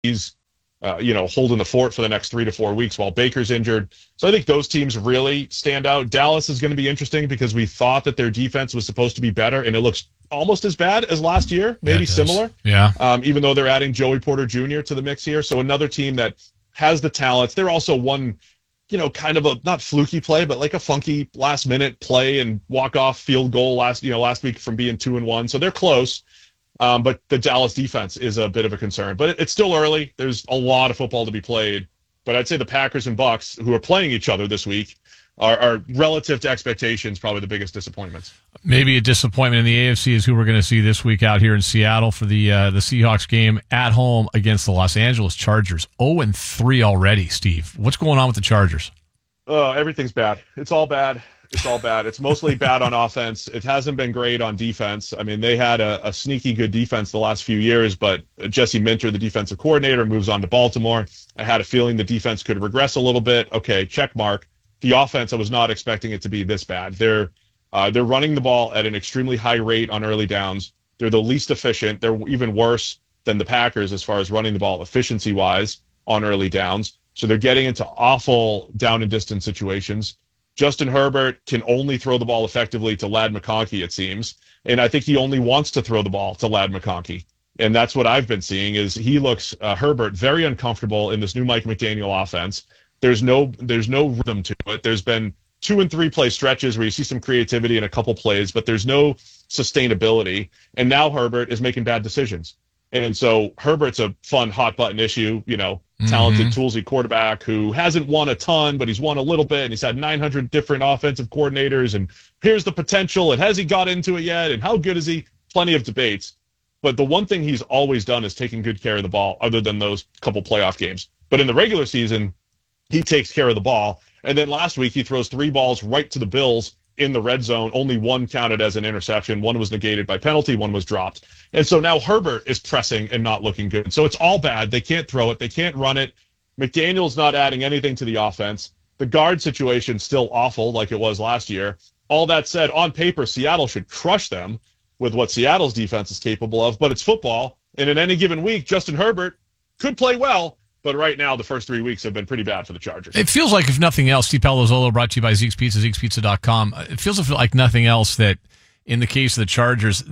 he's holding the fort for the next 3 to 4 weeks while Baker's injured. So I think those teams really stand out. Dallas is going to be interesting because we thought that their defense was supposed to be better, and it looks almost as bad as last year, maybe similar. Yeah. Even though they're adding Joey Porter Jr. to the mix here. So another team that has the talents. They're also one, kind of a not fluky play, but like a funky last minute play and walk off field goal last week from being 2-1. So they're close. But the Dallas defense is a bit of a concern. But it's still early. There's a lot of football to be played. But I'd say the Packers and Bucks, who are playing each other this week, are relative to expectations probably the biggest disappointments. Maybe a disappointment in the AFC is who we're going to see this week out here in Seattle for the Seahawks game at home against the Los Angeles Chargers. 0-3 already, Steve. What's going on with the Chargers? Everything's bad. It's all bad. It's all bad. It's mostly bad on offense. It hasn't been great on defense. I mean, they had a sneaky good defense the last few years, but Jesse Minter, the defensive coordinator, moves on to Baltimore. I had a feeling the defense could regress a little bit. Okay, check mark. The offense, I was not expecting it to be this bad. They're running the ball at an extremely high rate on early downs. They're the least efficient. They're even worse than the Packers as far as running the ball efficiency-wise on early downs. So they're getting into awful down and distance situations. Justin Herbert can only throw the ball effectively to Ladd McConkey, it seems. And I think he only wants to throw the ball to Ladd McConkey. And that's what I've been seeing is he looks, Herbert, very uncomfortable in this new Mike McDaniel offense. There's no rhythm to it. There's been 2 and 3 play stretches where you see some creativity in a couple plays, but there's no sustainability. And now Herbert is making bad decisions. And so Herbert's a fun hot button issue, talented, toolsy quarterback who hasn't won a ton, but he's won a little bit, and he's had 900 different offensive coordinators, and here's the potential, and has he got into it yet, and how good is he? Plenty of debates. But the one thing he's always done is taking good care of the ball, other than those couple playoff games. But in the regular season, he takes care of the ball. And then last week, he throws 3 balls right to the Bills in the red zone. Only one counted as an interception. One was negated by penalty. One was dropped. And so now Herbert is pressing and not looking good. So it's all bad. They can't throw it. They can't run it. McDaniel's not adding anything to the offense. The guard situation's still awful like it was last year. All that said, on paper, Seattle should crush them with what Seattle's defense is capable of, but it's football. And in any given week, Justin Herbert could play well, but right now the first 3 weeks have been pretty bad for the Chargers. It feels like, if nothing else, Steve Palazzolo, brought to you by Zeke's Pizza, Zeke'sPizza.com. It feels like nothing else that in the case of the Chargers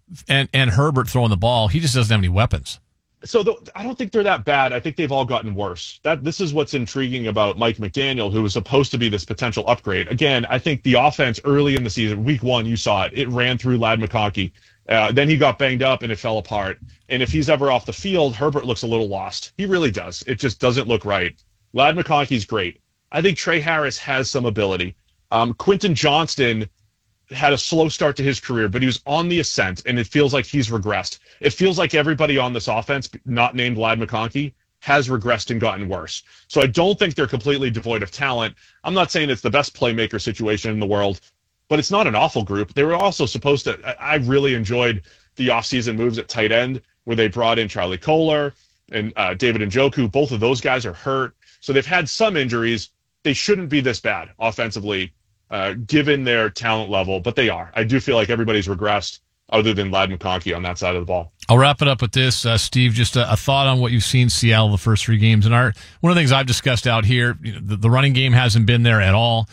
and Herbert throwing the ball, he just doesn't have any weapons. So I don't think they're that bad. I think they've all gotten worse. This is what's intriguing about Mike McDaniel, who was supposed to be this potential upgrade. Again, I think the offense early in the season, week 1, you saw it. It ran through Ladd McConkey. Then he got banged up and it fell apart. And if he's ever off the field, Herbert looks a little lost. He really does. It just doesn't look right. Ladd McConkey's great. I think Trey Harris has some ability. Quentin Johnston had a slow start to his career, but he was on the ascent, and it feels like he's regressed. It feels like everybody on this offense, not named Ladd McConkey, has regressed and gotten worse. So I don't think they're completely devoid of talent. I'm not saying it's the best playmaker situation in the world, but it's not an awful group. They were also supposed to – I really enjoyed the offseason moves at tight end where they brought in Charlie Kolar and David Njoku. Both of those guys are hurt. So they've had some injuries. They shouldn't be this bad offensively, given their talent level, but they are. I do feel like everybody's regressed other than Ladd McConkey on that side of the ball. I'll wrap it up with this, Steve, just a thought on what you've seen Seattle the first 3 games. And one of the things I've discussed out here, the running game hasn't been there at all.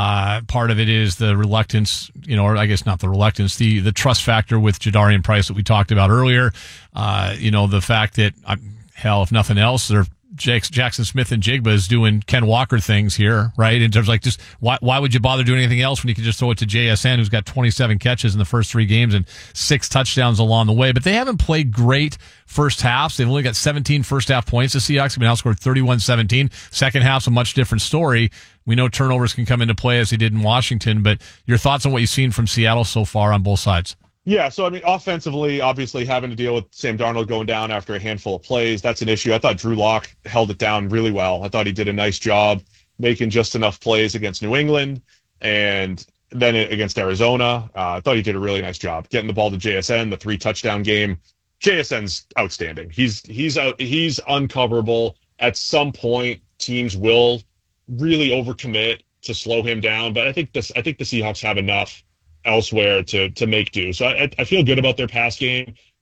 Part of it is the reluctance, or I guess not the reluctance, the trust factor with Jadarian Price that we talked about earlier. The fact that, if nothing else, they're Jackson Smith and Jigba is doing Ken Walker things here, right? In terms of just why would you bother doing anything else when you can just throw it to JSN, who's got 27 catches in the first 3 games and 6 touchdowns along the way. But they haven't played great first halves. They've only got 17 first half points. The Seahawks have been outscored 31-17. Second half's a much different story. We know turnovers can come into play as they did in Washington, but your thoughts on what you've seen from Seattle so far on both sides? Yeah, so offensively, obviously having to deal with Sam Darnold going down after a handful of plays, that's an issue. I thought Drew Lock held it down really well. I thought he did a nice job making just enough plays against New England and then against Arizona. I thought he did a really nice job getting the ball to JSN, the 3 touchdown game. JSN's outstanding. He's uncoverable. At some point, teams will really overcommit to slow him down, but I think the Seahawks have enough elsewhere to make do. So I feel good about their pass game.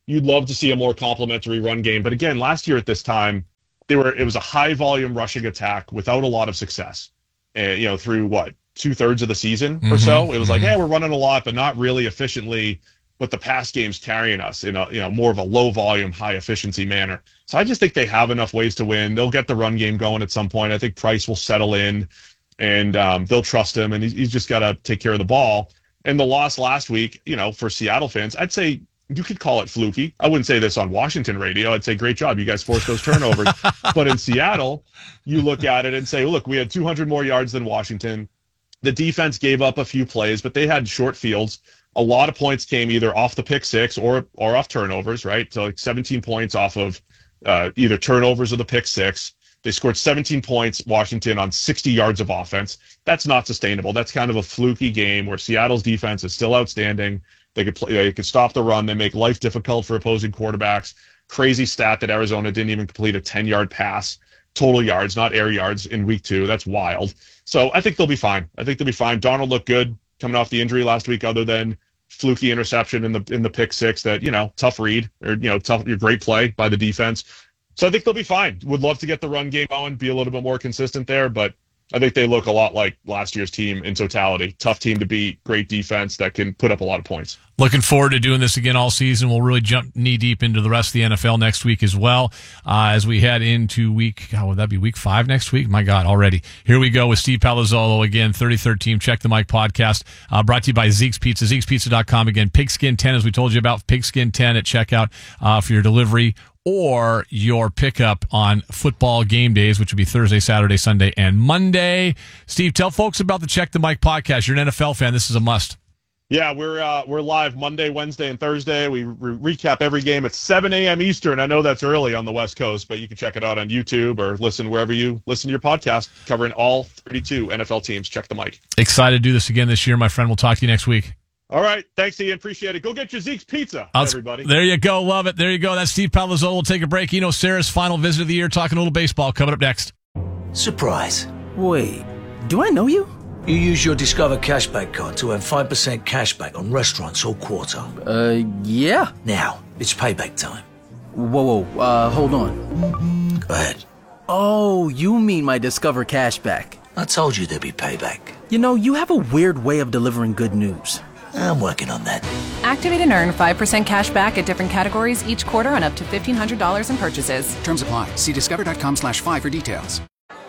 You'd love to see a more complimentary run game. But again, last year at this time, it was a high volume rushing attack without a lot of success. And, through what, 2/3 of the season or so, it was like, hey, we're running a lot, but not really efficiently. But the pass game's carrying us in a more of a low volume, high efficiency manner. So I just think they have enough ways to win. They'll get the run game going at some point. I think Price will settle in, and they'll trust him, and he's just got to take care of the ball. And the loss last week, for Seattle fans, I'd say you could call it fluky. I wouldn't say this on Washington radio. I'd say, great job. You guys forced those turnovers. But in Seattle, you look at it and say, look, we had 200 more yards than Washington. The defense gave up a few plays, but they had short fields. A lot of points came either off the pick six or off turnovers, right? So like 17 points off of either turnovers or the pick six. They scored 17 points, Washington, on 60 yards of offense. That's not sustainable. That's kind of a fluky game where Seattle's defense is still outstanding. They could stop the run. They make life difficult for opposing quarterbacks. Crazy stat that Arizona didn't even complete a 10-yard pass, total yards, not air yards, in week 2. That's wild. So I think they'll be fine. Darnold looked good coming off the injury last week, other than fluky interception in the pick six that, tough read, or, great play by the defense. So I think they'll be fine. Would love to get the run game going, be a little bit more consistent there, but I think they look a lot like last year's team in totality. Tough team to beat, great defense that can put up a lot of points. Looking forward to doing this again all season. We'll really jump knee deep into the rest of the NFL next week as well. As we head into would that be week 5 next week? My God, already. Here we go with Steve Palazzolo again, 33rd Team Check the Mic podcast, brought to you by Zeke's Pizza, Zeke'sPizza.com. Again, Pigskin 10, as we told you about, Pigskin 10 at checkout for your delivery or your pickup on football game days, which would be Thursday, Saturday, Sunday, and Monday. Steve, tell folks about the Check the Mic podcast. You're an NFL fan. This is a must. Yeah, we're live Monday, Wednesday, and Thursday. We recap every game at 7 a.m. Eastern. I know that's early on the West Coast, but you can check it out on YouTube or listen wherever you listen to your podcast, covering all 32 NFL teams. Check the Mic. Excited to do this again this year, my friend. We'll talk to you next week. All right. Thanks, Ian. Appreciate it. Go get your Zeke's Pizza, everybody. There you go. Love it. There you go. That's Steve Palazzolo. We'll take a break. Sarah's final visit of the year, talking a little baseball. Coming up next. Surprise. Wait, do I know you? You use your Discover Cashback card to earn 5% cashback on restaurants all quarter. Yeah. Now, it's payback time. Whoa, hold on. Go ahead. Oh, you mean my Discover Cashback. I told you there'd be payback. You have a weird way of delivering good news. I'm working on that. Activate and earn 5% cash back at different categories each quarter on up to $1,500 in purchases. Terms apply. See discover.com/5 for details.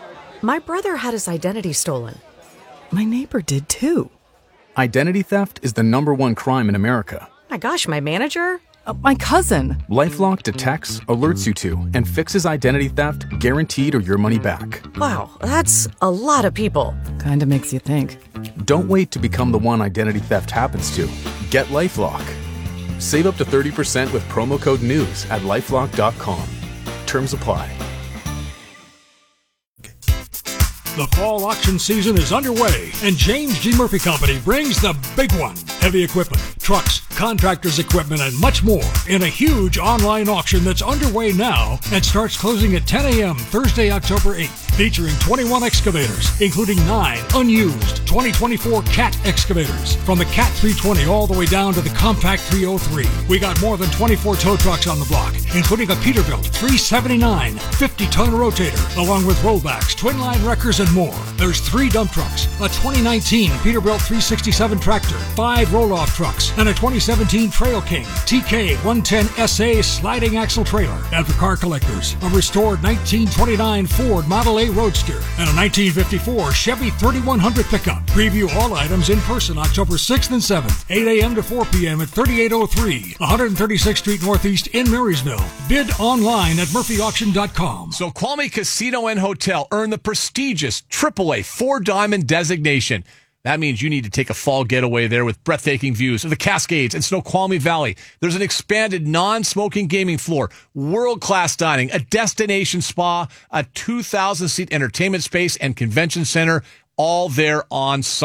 My brother had his identity stolen. My neighbor did too. Identity theft is the #1 crime in America. My gosh, my manager? My cousin. LifeLock detects, alerts you to, and fixes identity theft, guaranteed or your money back. Wow, that's a lot of people. Kinda makes you think. Don't wait to become the one identity theft happens to. Get LifeLock. Save up to 30% with promo code NEWS at LifeLock.com. Terms apply. The fall auction season is underway, and James G. Murphy Company brings the big one. Heavy equipment, trucks, contractors' equipment, and much more in a huge online auction that's underway now and starts closing at 10 a.m. Thursday, October 8th. Featuring 21 excavators, including 9 unused 2024 CAT excavators. From the CAT 320 all the way down to the Compact 303. We got more than 24 tow trucks on the block, including a Peterbilt 379 50-ton rotator, along with rollbacks, twin line wreckers, and more. There's 3 dump trucks, a 2019 Peterbilt 367 tractor, 5 roll-off trucks, and a 2017 Trail King TK 110 SA sliding axle trailer. And for car collectors, a restored 1929 Ford Model A Roadster and a 1954 Chevy 3100 pickup. Preview all items in person October 6th and 7th, 8 a.m. to 4 p.m. at 3803 136th Street Northeast in Marysville. Bid online at murphyauction.com. So Qualmy Casino and Hotel earned the prestigious AAA 4-Diamond designation. That means you need to take a fall getaway there with breathtaking views of the Cascades and Snoqualmie Valley. There's an expanded non-smoking gaming floor, world-class dining, a destination spa, a 2,000-seat entertainment space and convention center, all there on site.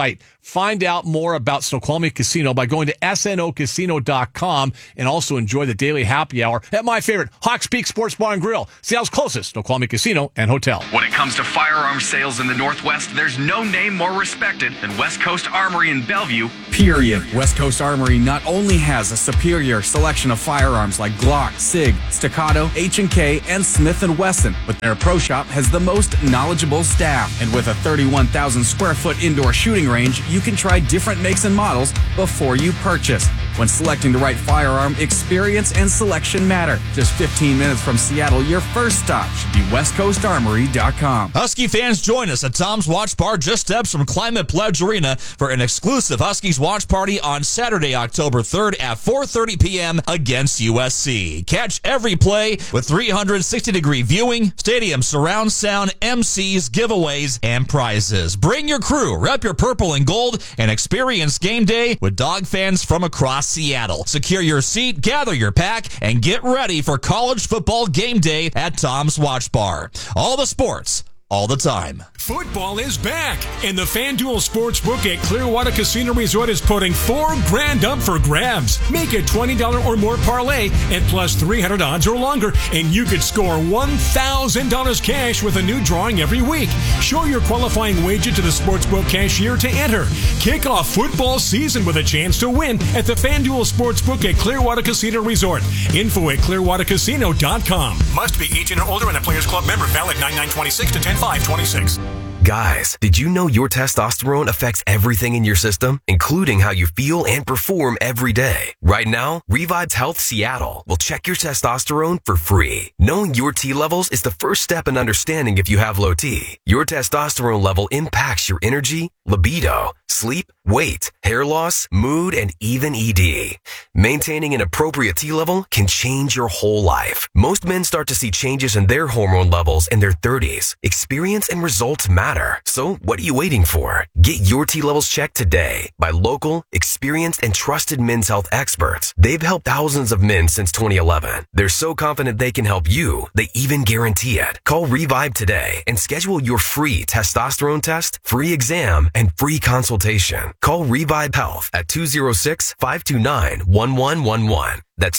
Find out more about Snoqualmie Casino by going to snocasino.com and also enjoy the daily happy hour at my favorite Hawks Peak Sports Bar and Grill, Seattle's closest Snoqualmie Casino and Hotel. When it comes to firearm sales in the Northwest, there's no name more respected than West Coast Armory in Bellevue. Period. West Coast Armory not only has a superior selection of firearms like Glock, SIG, Staccato, H&K, and Smith & Wesson, but their pro shop has the most knowledgeable staff. And with a 31,000 square foot indoor shooting range, you can try different makes and models before you purchase. When selecting the right firearm, experience and selection matter. Just 15 minutes from Seattle, your first stop should be westcoastarmory.com. Husky fans, join us at Tom's Watch Bar, just steps from Climate Pledge Arena, for an exclusive Huskies watch party on Saturday, October 3rd at 4:30 p.m. against USC. Catch every play with 360-degree viewing, stadium surround sound, MCs, giveaways, and prizes. Bring your crew, rep your purple and gold, and experience game day with dog fans from across Seattle. Secure your seat, gather your pack, and get ready for college football game day at Tom's Watch Bar. All the sports, all the time. Football is back, and the FanDuel Sportsbook at Clearwater Casino Resort is putting $4,000 up for grabs. Make a $20 or more parlay at plus 300 odds or longer, and you could score $1,000 cash with a new drawing every week. Show your qualifying wager to the Sportsbook cashier to enter. Kick off football season with a chance to win at the FanDuel Sportsbook at Clearwater Casino Resort. Info at clearwatercasino.com. Must be 18 or older and a Players Club member. Valid 9/9/26 to 10/5/26. Guys, did you know your testosterone affects everything in your system, including how you feel and perform every day? Right now, Revive's Health Seattle will check your testosterone for free. Knowing your T levels is the first step in understanding if you have low T. Your testosterone level impacts your energy, libido, sleep, weight, hair loss, mood, and even ED. Maintaining an appropriate T level can change your whole life. Most men start to see changes in their hormone levels in their 30s. Experience and results matter. So what are you waiting for? Get your T levels checked today by local, experienced, and trusted men's health experts. They've helped thousands of men since 2011. They're so confident they can help you, they even guarantee it. Call Revive today and schedule your free testosterone test, free exam, and free consultation. Call Revive Health at 206-529-1111. That's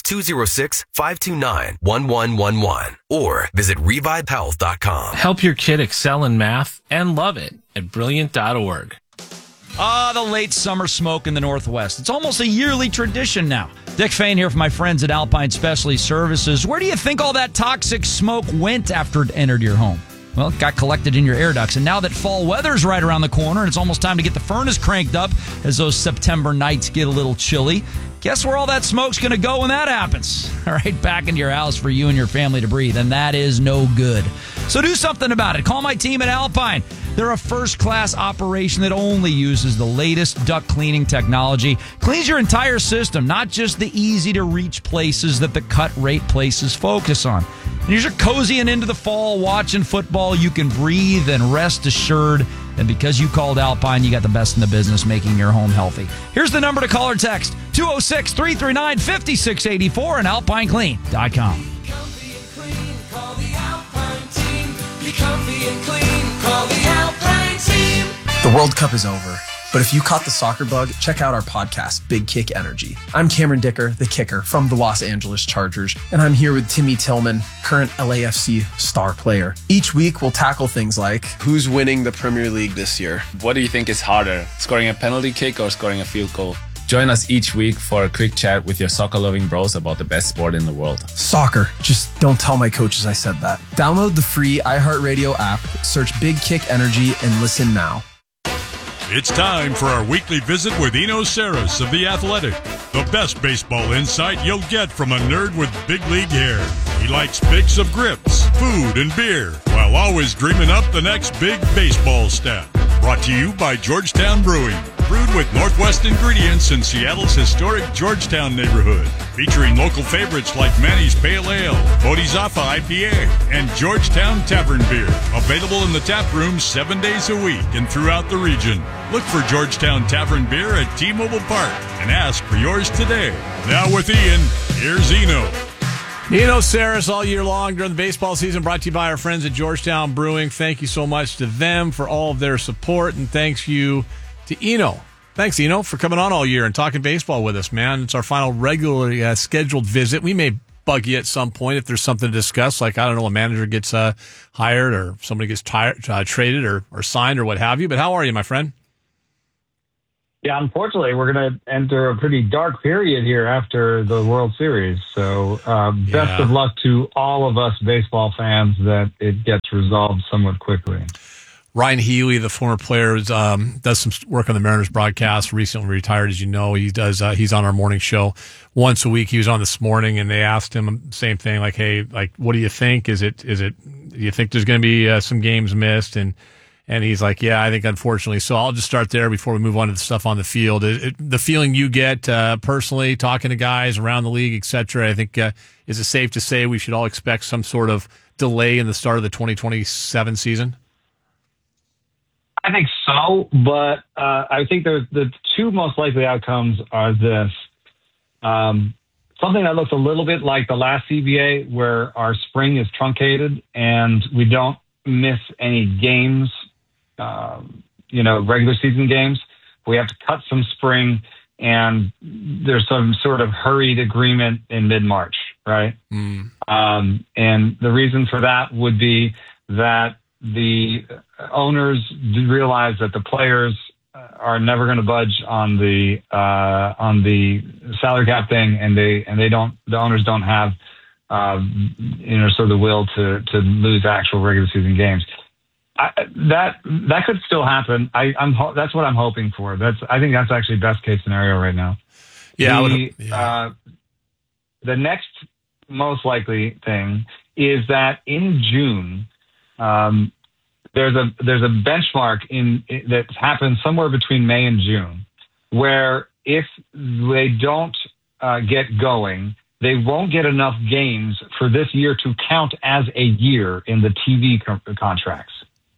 206-529-1111. Or visit revivehealth.com. Help your kid excel in math and love it at brilliant.org. The late summer smoke in the Northwest. It's almost a yearly tradition now. Dick Fain here from my friends at Alpine Specialty Services. Where do you think all that toxic smoke went after it entered your home? Well, it got collected in your air ducts. And now that fall weather's right around the corner and it's almost time to get the furnace cranked up as those September nights get a little chilly, guess where all that smoke's going to go when that happens? All right, back into your house for you and your family to breathe, and that is no good. So do something about it. Call my team at Alpine. They're a first-class operation that only uses the latest duct cleaning technology. Cleans your entire system, not just the easy-to-reach places that the cut-rate places focus on. And as you're cozying into the fall, watching football, you can breathe and rest assured. And because you called Alpine, you got the best in the business, making your home healthy. Here's the number to call or text, 206-339-5684 and alpineclean.com. The World Cup is over, but if you caught the soccer bug, check out our podcast, Big Kick Energy. I'm Cameron Dicker, the kicker from the Los Angeles Chargers, and I'm here with Timmy Tillman, current LAFC star player. Each week, we'll tackle things like, who's winning the Premier League this year? What do you think is harder, scoring a penalty kick or scoring a field goal? Join us each week for a quick chat with your soccer-loving bros about the best sport in the world. Soccer. Just don't tell my coaches I said that. Download the free iHeartRadio app, search Big Kick Energy, and listen now. It's time for our weekly visit with Eno Saris of The Athletic. The best baseball insight you'll get from a nerd with big league hair. He likes pics of grips, food, and beer, while always dreaming up the next big baseball stat. Brought to you by Georgetown Brewing. Brewed with Northwest ingredients in Seattle's historic Georgetown neighborhood. Featuring local favorites like Manny's Pale Ale, Bodhisattva IPA, and Georgetown Tavern Beer. Available in the tap room 7 days a week and throughout the region. Look for Georgetown Tavern Beer at T-Mobile Park and ask for yours today. Now with Ian, here's Eno. Eno Saris all year long during the baseball season, brought to you by our friends at Georgetown Brewing. Thank you so much to them for all of their support, and thanks you to Eno Thanks, Eno, for coming on all year and talking baseball with us, man. It's our final regularly scheduled visit. We may bug you at some point if there's something to discuss, like, I don't know, a manager gets hired or somebody gets traded or signed or what have you. But how are you, my friend? Yeah, unfortunately, we're going to enter a pretty dark period here after the World Series. So best of luck to all of us baseball fans that it gets resolved somewhat quickly. Ryan Healy, the former player, does some work on the Mariners broadcast, recently retired, as you know. He does. He's on our morning show once a week. He was on this morning, and they asked him the same thing, like, hey, like, what do you think? Do you think there's going to be some games missed? And he's like, yeah, I think unfortunately. So I'll just start there before we move on to the stuff on the field. The feeling you get personally, talking to guys around the league, et cetera, I think, is it safe to say we should all expect some sort of delay in the start of the 2027 season? I think so, but I think the two most likely outcomes are this. Something that looks a little bit like the last CBA, where our spring is truncated and we don't miss any games, regular season games. We have to cut some spring, and there's some sort of hurried agreement in mid-March, right? And the reason for that would be that the owners realize that the players are never going to budge on the salary cap thing, and the owners don't have the will to lose actual regular season games. That could still happen. That's what I'm hoping for. I think that's actually best case scenario right now. Yeah. The next most likely thing is that in June, there's a benchmark that happens somewhere between May and June, where if they don't get going, they won't get enough games for this year to count as a year in the TV contracts.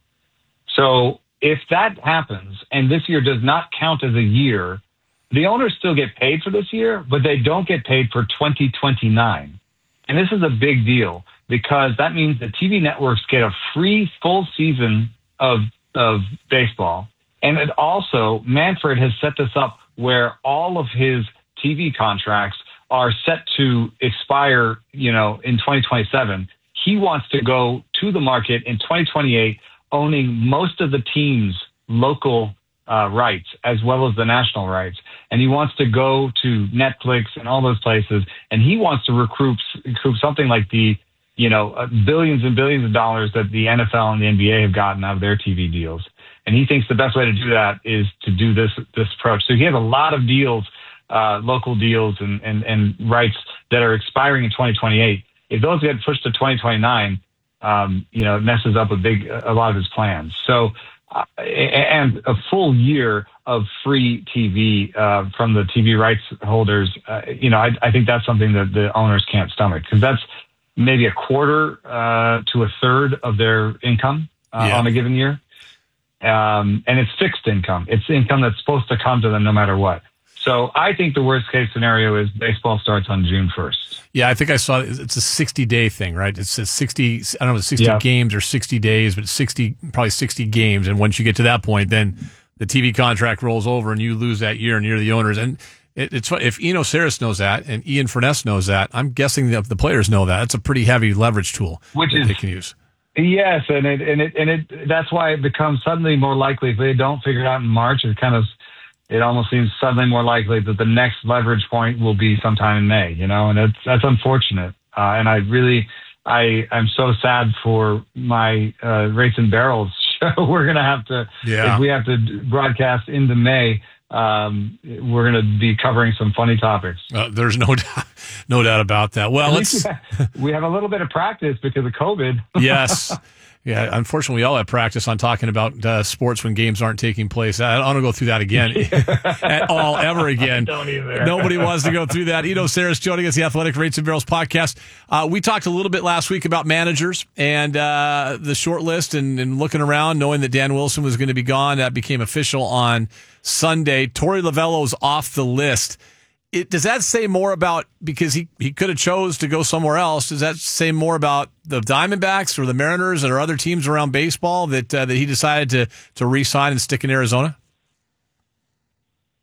So if that happens and this year does not count as a year, the owners still get paid for this year, but they don't get paid for 2029. And this is a big deal, because that means the TV networks get a free full season of baseball. And it also, Manfred has set this up where all of his TV contracts are set to expire, in 2027. He wants to go to the market in 2028, owning most of the team's local rights as well as the national rights. And he wants to go to Netflix and all those places. And he wants to recoup something like the billions and billions of dollars that the NFL and the NBA have gotten out of their TV deals. And he thinks the best way to do that is to do this approach. So he has a lot of deals, local deals and rights that are expiring in 2028. If those get pushed to 2029, it messes up a lot of his plans. So, and a full year of free TV from the TV rights holders, I think that's something that the owners can't stomach, because that's maybe a quarter to a third of their income on a given year. And it's fixed income. It's income that's supposed to come to them no matter what. So I think the worst case scenario is baseball starts on June 1st. Yeah, I think I saw it's a 60-day thing, right? It's a 60, I don't know, 60 games or 60 days, but probably 60 games. And once you get to that point, then the TV contract rolls over and you lose that year and you're the owners. And it's if Eno Sarris knows that and Ian Furness knows that, I'm guessing the players know that. It's a pretty heavy leverage tool that they can use. Yes, and it that's why it becomes suddenly more likely if they don't figure it out in March. It almost seems suddenly more likely that the next leverage point will be sometime in May, and that's unfortunate. And I'm so sad for my Rates and Barrels show. We're going to have to, if we have to broadcast into May, we're going to be covering some funny topics. There's no doubt about that. Well, we have a little bit of practice because of COVID. Yes. Yeah, unfortunately, we all have practice on talking about sports when games aren't taking place. I don't want to go through that again at all, ever again. Don't either. Nobody wants to go through that. Eno Sarris joining us, the Athletic Rates and Barrels podcast. We talked a little bit last week about managers and the short list and looking around, knowing that Dan Wilson was going to be gone. That became official on Sunday. Torey Lovullo's off the list. Does that say more about, because he could have chose to go somewhere else, does that say more about the Diamondbacks or the Mariners or other teams around baseball that he decided to re-sign and stick in Arizona?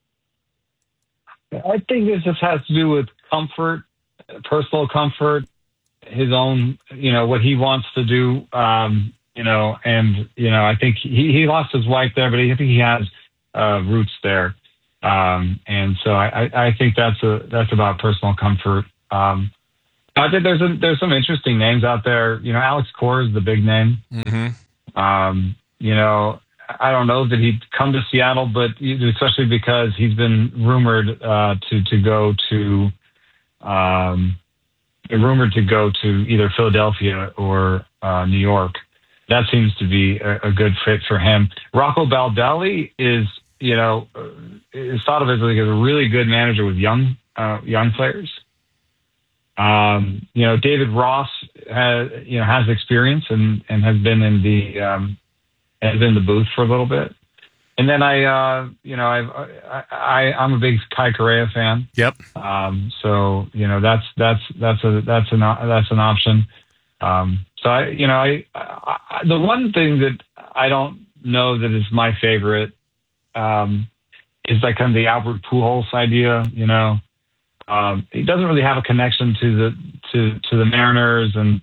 I think this just has to do with comfort, personal comfort, his own, what he wants to do, and, I think he lost his wife there, but I think he has roots there. And so I think that's about personal comfort. I think there's some interesting names out there. Alex Cora is the big name. Mm-hmm. I don't know that he'd come to Seattle, but especially because he's been rumored to go to either Philadelphia or New York. That seems to be a good fit for him. Rocco Baldelli is thought of as like a really good manager with young players. David Ross has experience and has been in the booth for a little bit. And then I'm a big Kai Correa fan. Yep. So that's an option. The one thing that I don't know that is my favorite is like kind of the Albert Pujols idea. He doesn't really have a connection to the Mariners, and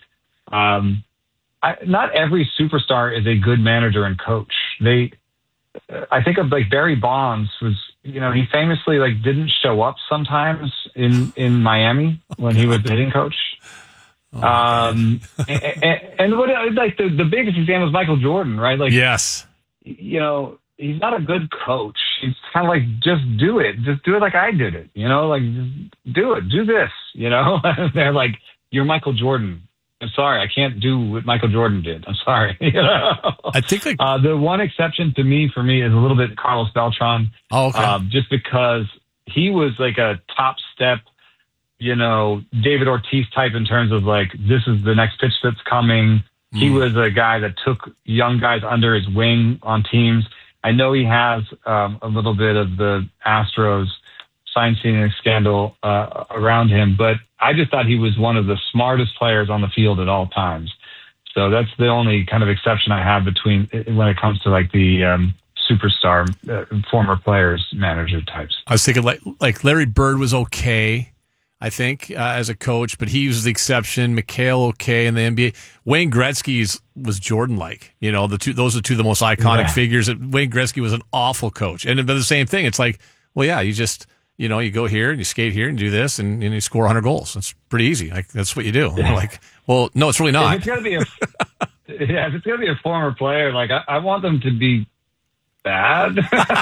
not every superstar is a good manager and coach. I think of like Barry Bonds was, he famously like didn't show up sometimes in Miami when he was the hitting coach. And what like the biggest example is Michael Jordan, right? Like, yes, he's not a good coach. He's kind of like, just do it like I did it, like just do this, They're like, you're Michael Jordan. I'm sorry, I can't do what Michael Jordan did. I'm sorry. I think the one exception for me is a little bit Carlos Beltran. Oh, okay. Just because he was like a top step, David Ortiz type in terms of like, this is the next pitch that's coming. He was a guy that took young guys under his wing on teams. I know he has a little bit of the Astros sign-stealing scandal around him, but I just thought he was one of the smartest players on the field at all times. So that's the only kind of exception I have when it comes to like the superstar former players manager types. I was thinking like Larry Bird was okay, I think, as a coach, but he was the exception. McHale okay in the NBA. Wayne Gretzky was Jordan-like. Those are two of the most iconic figures. Wayne Gretzky was an awful coach, but the same thing. It's like, well, yeah, you just. You go here and you skate here and do this and you score 100 goals. It's pretty easy. Like, that's what you do. Yeah. Like, well, no, it's really not. If it's gonna be a former player, like I want them to be bad.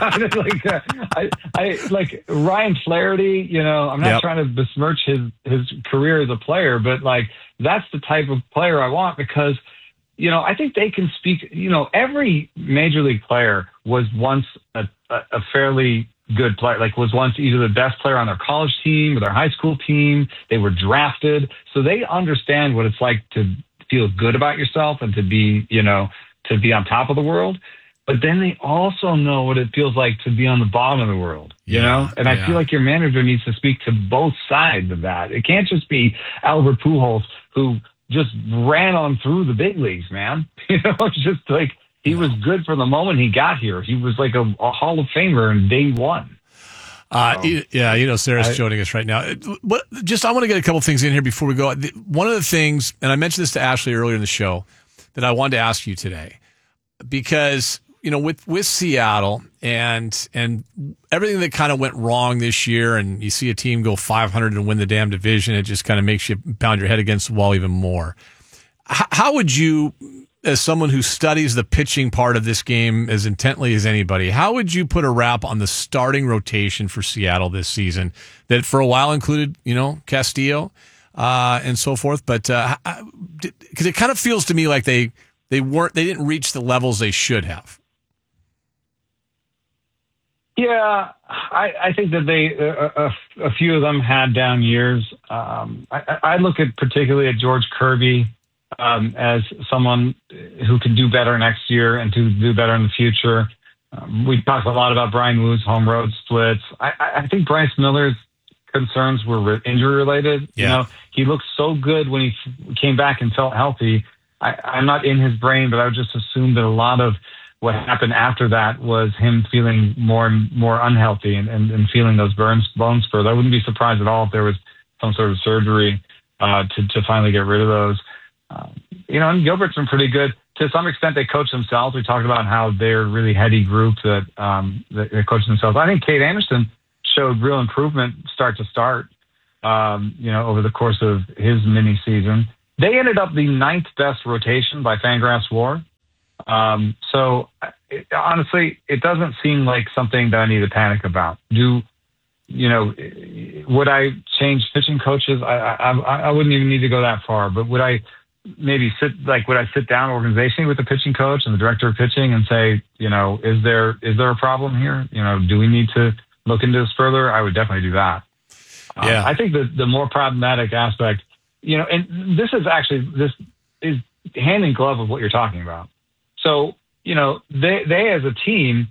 like Ryan Flaherty. I'm not trying to besmirch his career as a player, but like that's the type of player I want because I think they can speak. Every major league player was once a fairly good player, like was once either the best player on their college team or their high school team. They were drafted. So they understand what it's like to feel good about yourself and to be on top of the world. But then they also know what it feels like to be on the bottom of the world, And I feel like your manager needs to speak to both sides of that. It can't just be Albert Pujols who just ran on through the big leagues, man. It's just like, he was good from the moment he got here. He was like a Hall of Famer in day one. Sarah's joining us right now. I want to get a couple things in here before we go. One of the things, and I mentioned this to Ashley earlier in the show, that I wanted to ask you today, because with Seattle and everything that kind of went wrong this year, and you see a team go 500 and win the damn division, it just kind of makes you pound your head against the wall even more. How would you, as someone who studies the pitching part of this game as intently as anybody, how would you put a wrap on the starting rotation for Seattle this season that for a while included, Castillo and so forth? But because it kind of feels to me like they didn't reach the levels they should have. Yeah, I think that a few of them had down years. I look at particularly at George Kirby as someone who can do better next year and to do better in the future. We talked a lot about Brian Woo's home road splits. I think Bryce Miller's concerns were injury related. Yeah. He looked so good when he came back and felt healthy. I'm not in his brain, but I would just assume that a lot of what happened after that was him feeling more and more unhealthy and feeling those bone spurs. I wouldn't be surprised at all if there was some sort of surgery to finally get rid of those. And Gilbert's been pretty good. To some extent, they coach themselves. We talked about how they're a really heady group that they coach themselves. I think Cade Anderson showed real improvement start to start, over the course of his mini season. They ended up the 9th best rotation by Fangraphs WAR. Honestly, it doesn't seem like something that I need to panic about. Would I change pitching coaches? I wouldn't even need to go that far, but would I maybe sit down organizationally with the pitching coach and the director of pitching and say, is there a problem here? Do we need to look into this further? I would definitely do that. Yeah. I think the more problematic aspect, and this is hand in glove with what you're talking about. So, they as a team,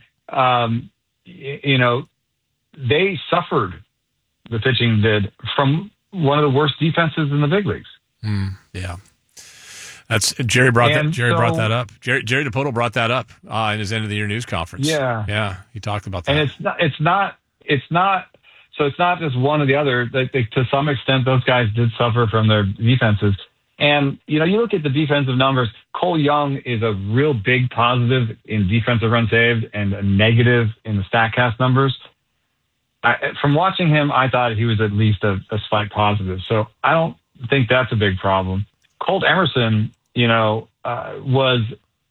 they suffered, the pitching did, from one of the worst defenses in the big leagues. Yeah. That's Jerry brought that up. Jerry DiPoto brought that up in his end of the year news conference. Yeah. He talked about that. And it's not just one or the other. To some extent, those guys did suffer from their defenses. And, you look at the defensive numbers, Cole Young is a real big positive in defensive runs saved and a negative in the StatCast numbers. From watching him, I thought he was at least a slight positive. So I don't think that's a big problem. Colt Emerson, was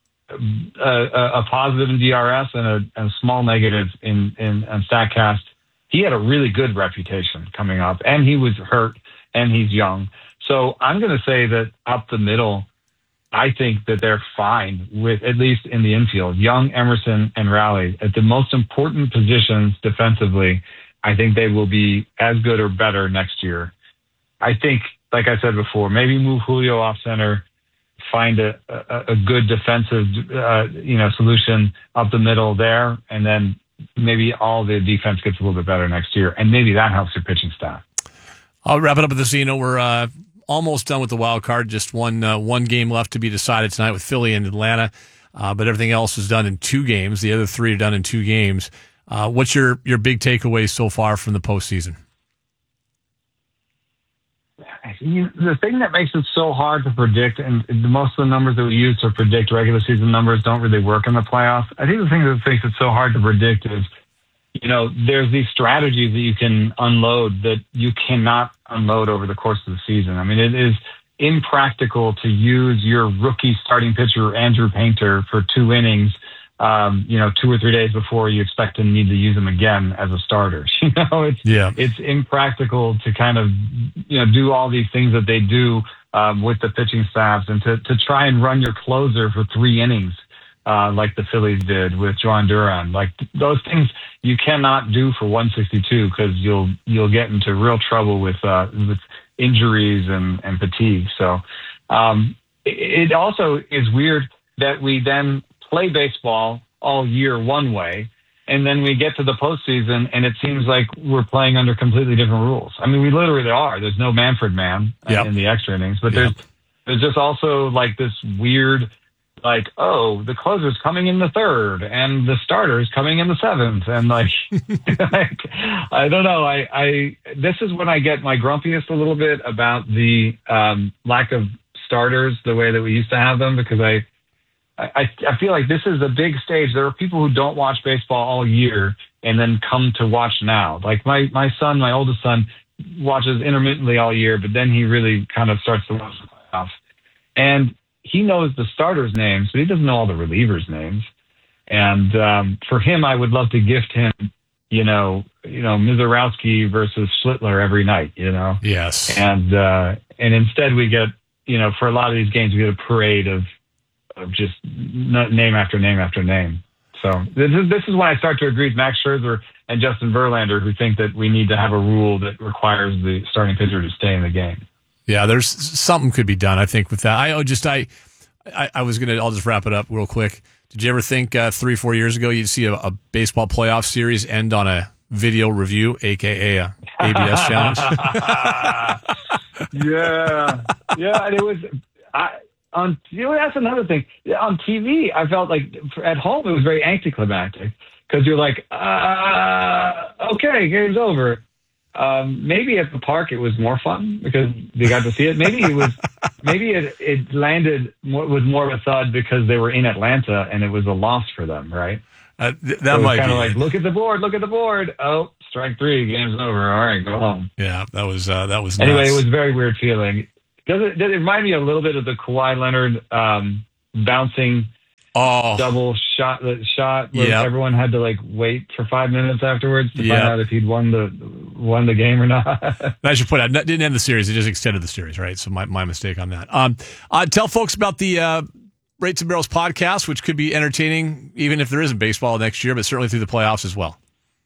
a positive in DRS and a small negative in StatCast. He had a really good reputation coming up, and he was hurt, and he's young. So I'm going to say that up the middle, I think that they're fine with, at least in the infield, Young, Emerson, and Raleigh at the most important positions defensively. I think they will be as good or better next year. I think, like I said before, maybe move Julio off center, find a good defensive, solution up the middle there, and then maybe all the defense gets a little bit better next year, and maybe that helps your pitching staff. I'll wrap it up with this. We're almost done with the wild card. Just one game left to be decided tonight with Philly and Atlanta, but everything else is done in 2 games. The other 3 are done in 2 games. What's your big takeaways so far from the postseason? The thing that makes it so hard to predict, and most of the numbers that we use to predict regular season numbers don't really work in the playoffs. I think the thing that makes it so hard to predict is, there's these strategies that you can unload that you cannot unload over the course of the season. I mean, it is impractical to use your rookie starting pitcher, Andrew Painter, for 2 innings, 2 or 3 days before you expect to need to use him again as a starter. It's impractical to kind of, do all these things that they do with the pitching staffs and to try and run your closer for 3 innings. Like the Phillies did with Juan Duran. Like those things you cannot do for 162 because you'll get into real trouble with injuries and fatigue. So it also is weird that we then play baseball all year one way, and then we get to the postseason and it seems like we're playing under completely different rules. I mean, we literally are. There's no Manfred man in the extra innings, but there's just also like this weird, like, oh, the closer's coming in the 3rd and the starter's coming in the 7th. And like, I don't know. This is when I get my grumpiest a little bit about the lack of starters the way that we used to have them, because I feel like this is a big stage. There are people who don't watch baseball all year and then come to watch now. Like my son, my oldest son, watches intermittently all year, but then he really kind of starts to watch the playoffs. And he knows the starters' names, but he doesn't know all the relievers' names. And for him, I would love to gift him, Mizorowski versus Schlittler every night, Yes. And instead we get, for a lot of these games, we get a parade of just name after name after name. So this is when I start to agree with Max Scherzer and Justin Verlander, who think that we need to have a rule that requires the starting pitcher to stay in the game. Yeah, there's something could be done, I think, with that. I'll just wrap it up real quick. Did you ever think 3-4 years ago you'd see a baseball playoff series end on a video review, aka a ABS challenge? Yeah, and it was. that's another thing. On TV, I felt like at home it was very anticlimactic because you're like, okay, game's over. Maybe at the park it was more fun because they got to see it. Maybe it landed was more of a thud because they were in Atlanta and it was a loss for them, right? That might kind be of like, look at the board. Oh, strike 3, game's over. All right, go home. Yeah, that was nuts. Anyway, it was a very weird feeling. Does it remind me a little bit of the Kawhi Leonard bouncing double shot where everyone had to like wait for 5 minutes afterwards to find out if he'd won the game or not? I should point out, didn't end the series; it just extended the series, right? So my mistake on that. Tell folks about the Rates and Barrels podcast, which could be entertaining, even if there isn't baseball next year, but certainly through the playoffs as well.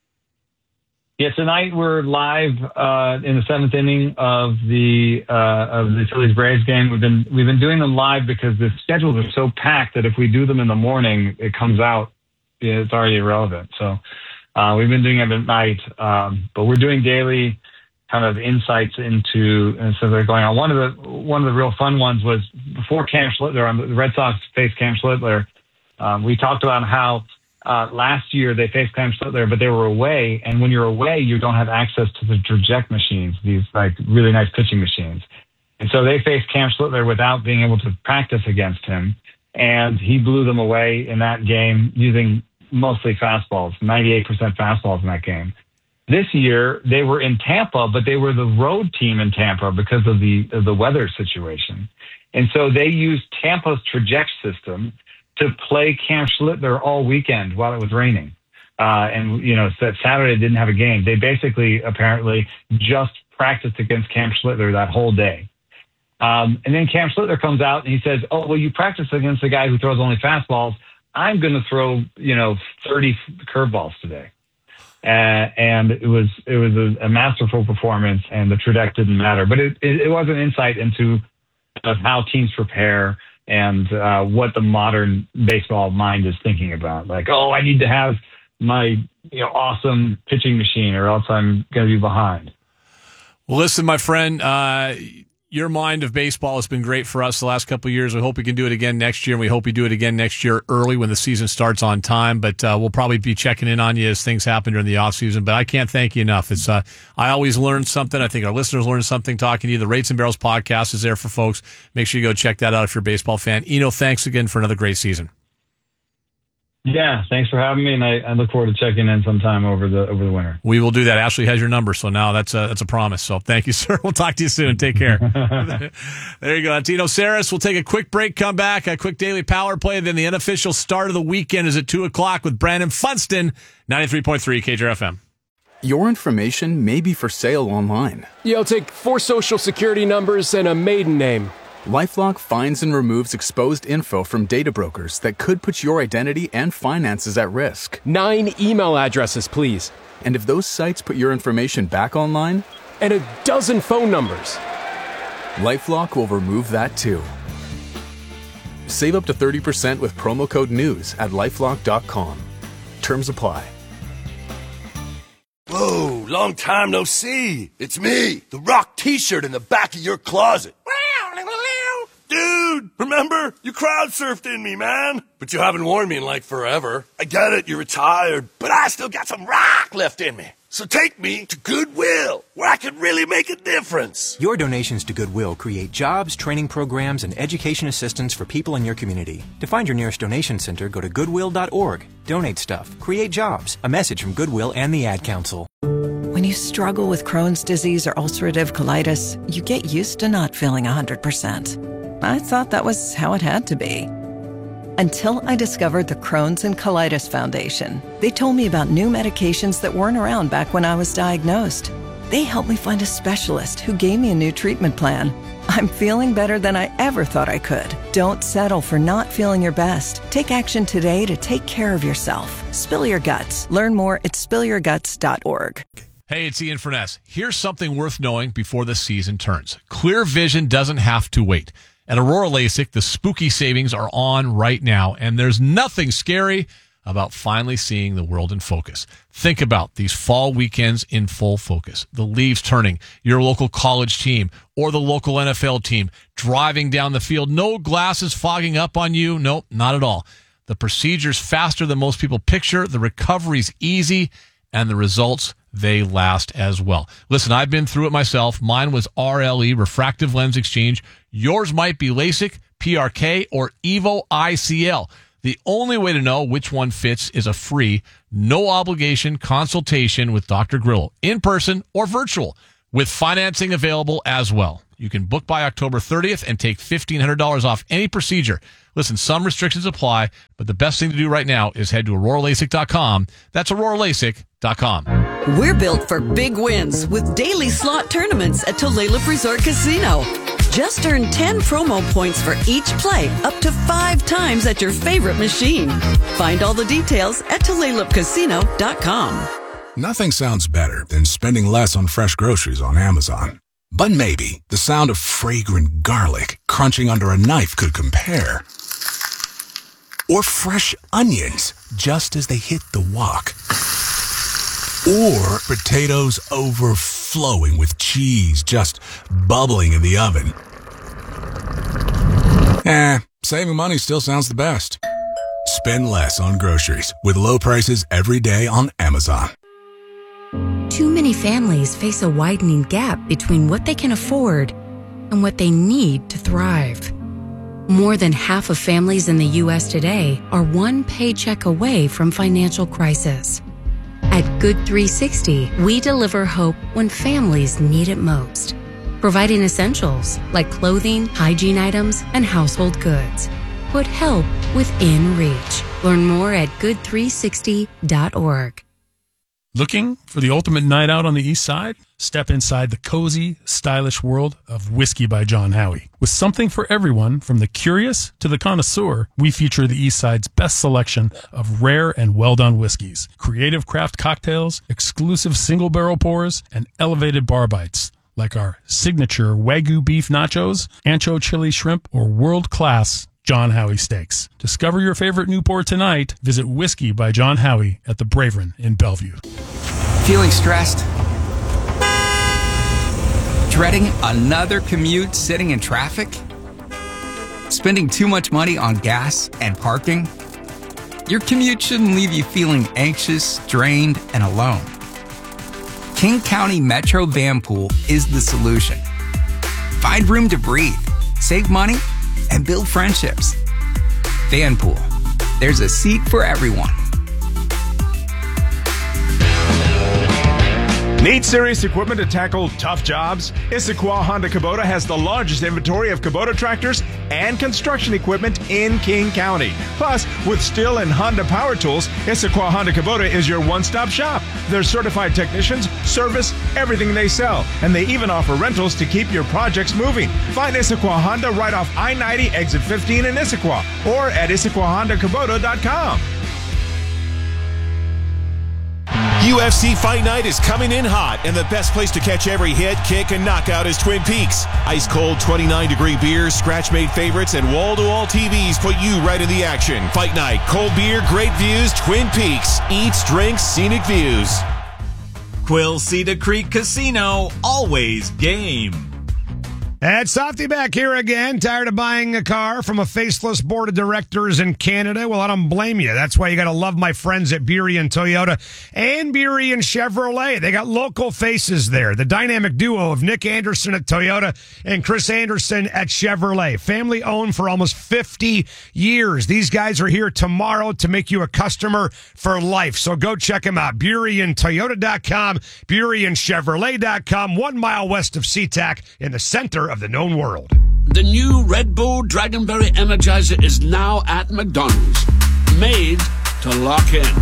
Yeah, tonight we're live in the 7th inning of the Phillies Braves game. We've been doing them live because the schedules are so packed that if we do them in the morning, it comes out, it's already irrelevant. So we've been doing it at night, but we're doing daily kind of insights into and so they're going on. One of the real fun ones was before Cam Schlittler, the Red Sox faced Cam Schlittler. We talked about how last year they faced Cam Schlittler, but they were away. And when you're away, you don't have access to the Traject machines, these like really nice pitching machines. And so they faced Cam Schlittler without being able to practice against him. And he blew them away in that game using mostly fastballs, 98% fastballs in that game. This year they were in Tampa, but they were the road team in Tampa because of the weather situation. And so they used Tampa's Traject system to play Cam Schlittler all weekend while it was raining. And, so Saturday didn't have a game. They basically apparently just practiced against Cam Schlittler that whole day. And then Cam Schlittler comes out and he says, oh, well, you practiced against a guy who throws only fastballs. I'm going to throw, 30 curveballs today. And it was a masterful performance, and the Traject didn't matter. But it was an insight into how teams prepare and what the modern baseball mind is thinking about. Like, oh, I need to have my awesome pitching machine or else I'm going to be behind. Well, listen, my friend, your mind of baseball has been great for us the last couple of years. We hope we can do it again next year, and we hope we do it again next year early when the season starts on time. But we'll probably be checking in on you as things happen during the offseason. But I can't thank you enough. It's I always learn something. I think our listeners learn something talking to you. The Rates and Barrels podcast is there for folks. Make sure you go check that out if you're a baseball fan. Eno, thanks again for another great season. Yeah, thanks for having me, and I look forward to checking in sometime over the winter. We will do that. Ashley has your number, so now that's a promise. So thank you, sir. We'll talk to you soon. Take care. There you go. That's Eno Sarris. We'll take a quick break, come back, a quick daily power play, then the unofficial start of the weekend is at 2:00 with Brandon Funston, 93.3 KJRFM. Your information may be for sale online. Yeah, I'll take 4 social security numbers and a maiden name. LifeLock finds and removes exposed info from data brokers that could put your identity and finances at risk. 9 email addresses, please. And if those sites put your information back online? And a dozen phone numbers. LifeLock will remove that too. Save up to 30% with promo code NEWS at LifeLock.com. Terms apply. Whoa, long time no see. It's me, the Rock t-shirt in the back of your closet. Dude, remember? You crowd surfed in me, man. But you haven't worn me in like forever. I get it, you're retired, but I still got some rock left in me. So take me to Goodwill, where I can really make a difference. Your donations to Goodwill create jobs, training programs, and education assistance for people in your community. To find your nearest donation center, go to goodwill.org. Donate stuff. Create jobs. A message from Goodwill and the Ad Council. When you struggle with Crohn's disease or ulcerative colitis, you get used to not feeling 100%. I thought that was how it had to be. Until I discovered the Crohn's and Colitis Foundation. They told me about new medications that weren't around back when I was diagnosed. They helped me find a specialist who gave me a new treatment plan. I'm feeling better than I ever thought I could. Don't settle for not feeling your best. Take action today to take care of yourself. Spill your guts. Learn more at spillyourguts.org. Hey, it's Ian Furness. Here's something worth knowing before the season turns. Clear vision doesn't have to wait. At Aurora LASIK, the spooky savings are on right now, and there's nothing scary about finally seeing the world in focus. Think about these fall weekends in full focus. The leaves turning, your local college team or the local NFL team driving down the field. No glasses fogging up on you. Nope, not at all. The procedure's faster than most people picture. The recovery's easy, and the results, they last as well. Listen, I've been through it myself. Mine was RLE, refractive lens exchange. Yours might be LASIK, PRK, or EVO ICL. The only way to know which one fits is a free, no obligation consultation with Dr. Grillo, in person or virtual, with financing available as well. You can book by October 30th and take $1,500 off any procedure. Listen, some restrictions apply, but the best thing to do right now is head to AuroraLASIK.com. That's AuroraLASIK.com. We're built for big wins with daily slot tournaments at Tulalip Resort Casino. Just earn 10 promo points for each play, up to 5 times at your favorite machine. Find all the details at TulalipCasino.com. Nothing sounds better than spending less on fresh groceries on Amazon. But maybe the sound of fragrant garlic crunching under a knife could compare. Or fresh onions just as they hit the wok. Or potatoes overflowing with cheese just bubbling in the oven. Saving money still sounds the best. Spend less on groceries with low prices every day on Amazon. Too many families face a widening gap between what they can afford and what they need to thrive. More than half of families in the U.S. today are one paycheck away from financial crisis. At Good 360, we deliver hope when families need it most, providing essentials like clothing, hygiene items, and household goods. Put help within reach. Learn more at good360.org. Looking for the ultimate night out on the East Side? Step inside the cozy, stylish world of Whiskey by John Howie. With something for everyone, from the curious to the connoisseur, we feature the East Side's best selection of rare and well-done whiskeys, creative craft cocktails, exclusive single-barrel pours, and elevated bar bites, like our signature Wagyu beef nachos, ancho chili shrimp, or world-class John Howie steaks. Discover your favorite Newport tonight. Visit Whiskey by John Howie at the Bravern in Bellevue. Feeling stressed? Dreading another commute sitting in traffic? Spending too much money on gas and parking? Your commute shouldn't leave you feeling anxious, drained, and alone. King County Metro Van Pool is the solution. Find room to breathe, save money, and build friendships. Vanpool. There's a seat for everyone. Need serious equipment to tackle tough jobs? Issaquah Honda Kubota has the largest inventory of Kubota tractors and construction equipment in King County. Plus, with Stihl and Honda Power Tools, Issaquah Honda Kubota is your one-stop shop. Their certified technicians service everything they sell, and they even offer rentals to keep your projects moving. Find Issaquah Honda right off I-90 exit 15 in Issaquah or at IssaquahHondaKubota.com. UFC Fight Night is coming in hot, and the best place to catch every hit, kick, and knockout is Twin Peaks. Ice-cold 29-degree beers, scratch-made favorites, and wall-to-wall TVs put you right in the action. Fight Night, cold beer, great views, Twin Peaks. Eats, drinks, scenic views. Quilceda Creek Casino, always game. And Softy back here again. Tired of buying a car from a faceless board of directors in Canada? Well, I don't blame you. That's why you got to love my friends at Burien Toyota and Burien Chevrolet. They got local faces there. The dynamic duo of Nick Anderson at Toyota and Chris Anderson at Chevrolet. Family owned for almost 50 years. These guys are here tomorrow to make you a customer for life. So go check them out. BurienToyota.com, BurienChevrolet.com, 1 mile west of SeaTac in the center of the known world. The new Red Bull Dragonberry Energizer is now at McDonald's. Made to lock in.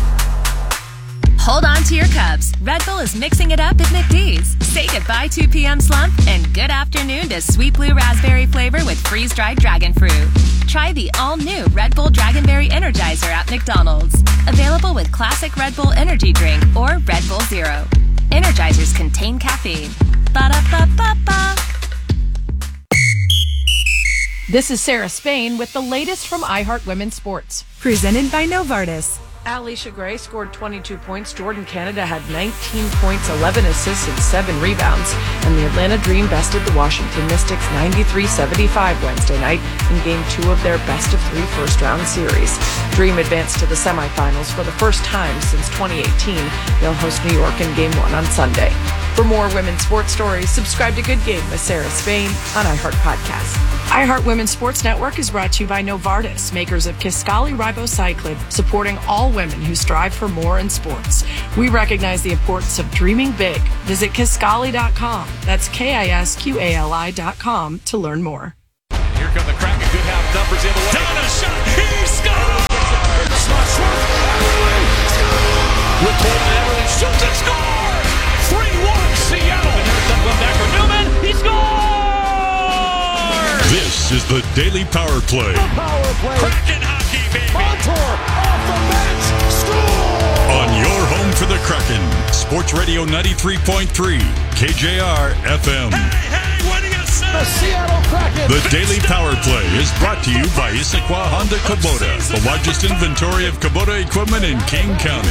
Hold on to your cups. Red Bull is mixing it up at McD's. Say goodbye 2 p.m. slump and good afternoon to sweet blue raspberry flavor with freeze-dried dragon fruit. Try the all-new Red Bull Dragonberry Energizer at McDonald's. Available with classic Red Bull energy drink or Red Bull Zero. Energizers contain caffeine. Ba-da-ba-ba-ba. This is Sarah Spain with the latest from iHeart Women's Sports. Presented by Novartis. Alicia Gray scored 22 points. Jordan Canada had 19 points, 11 assists, and 7 rebounds. And the Atlanta Dream bested the Washington Mystics 93-75 Wednesday night in Game 2 of their best-of-3 first-round series. Dream advanced to the semifinals for the first time since 2018. They'll host New York in Game 1 on Sunday. For more women's sports stories, subscribe to Good Game with Sarah Spain on iHeart Podcast. iHeart Women's Sports Network is brought to you by Novartis, makers of Kisqali Ribociclib, supporting all women who strive for more in sports. We recognize the importance of dreaming big. Visit Kisqali.com. That's KISQALI.com to learn more. Here come the Kraken. Good half numbers in the way. Down a shot. He scores! With Colton Everly shoots and scores! 3-1 Seattle. And here's someone back for Newman. He scores! This is the Daily Power Play. The Power Play. Kraken hockey, baby. Montour off the bench. Score! On your home for the Kraken. Sports Radio 93.3. KJR FM. Hey, winning a set. The Seattle Kraken. The Daily Power Play is brought to you by Issaquah Honda Kubota, the largest inventory of Kubota equipment in King County.